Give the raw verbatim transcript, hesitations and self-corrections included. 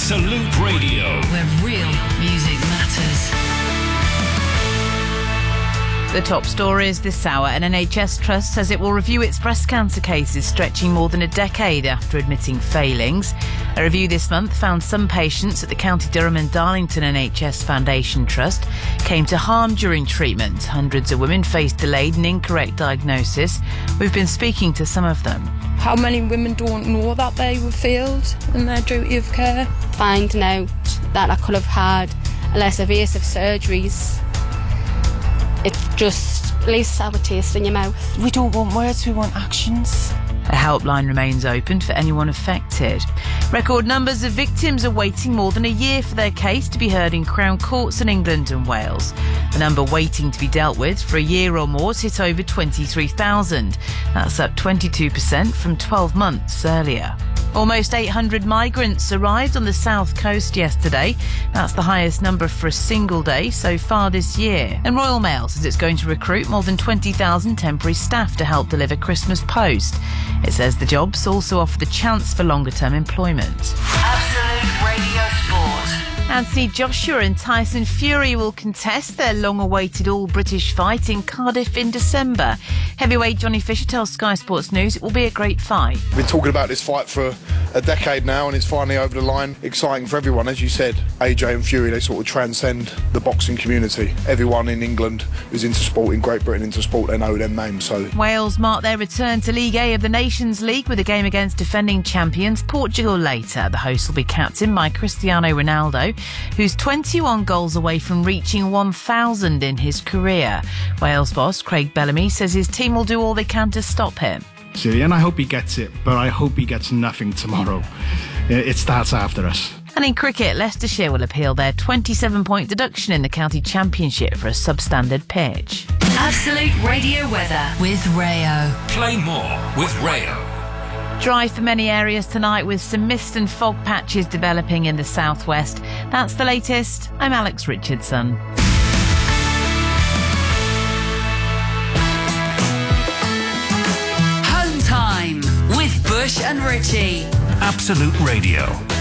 Absolute Radio, where real music matters. The top stories this hour. An N H S trust says it will review its breast cancer cases stretching more than a decade after admitting failings. A review this month found some patients at the County Durham and Darlington N H S Foundation Trust came to harm during treatment. Hundreds of women faced delayed and incorrect diagnosis. We've been speaking to some of them. How many women don't know that they were failed in their duty of care? Finding out that I could have had less invasive surgeries, it just leaves a sour taste in your mouth. We don't want words, we want actions. A helpline remains open for anyone affected. Record numbers of victims are waiting more than a year for their case to be heard in Crown Courts in England and Wales. The number waiting to be dealt with for a year or more has hit over twenty-three thousand. That's up twenty-two percent from twelve months earlier. Almost eight hundred migrants arrived on the south coast yesterday. That's the highest number for a single day so far this year. And Royal Mail says it's going to recruit more than twenty thousand temporary staff to help deliver Christmas post. It says the jobs also offer the chance for longer-term employment. Absolute Radio Sport. Anthony Joshua and Tyson Fury will contest their long-awaited all-British fight in Cardiff in December. Heavyweight Johnny Fisher tells Sky Sports News it will be a great fight. We've been talking about this fight for a decade now and it's finally over the line. Exciting for everyone. As you said, A J and Fury, they sort of transcend the boxing community. Everyone in England who's into sport, in Great Britain into sport, they know them names. So Wales mark their return to League A of the Nations League with a game against defending champions Portugal later. The host will be captained by Cristiano Ronaldo, who's twenty-one goals away from reaching one thousand in his career. Wales boss Craig Bellamy says his team will do all they can to stop him. See, and I hope he gets it, but I hope he gets nothing tomorrow. It starts after us. And in cricket, Leicestershire will appeal their twenty-seven point deduction in the county championship for a substandard pitch. Absolute Radio weather with Rayo. play more with Rayo. Dry for many areas tonight with some mist and fog patches developing in the southwest. That's the latest. I'm Alex Richardson. Home time with Bush and Richie. Absolute Radio.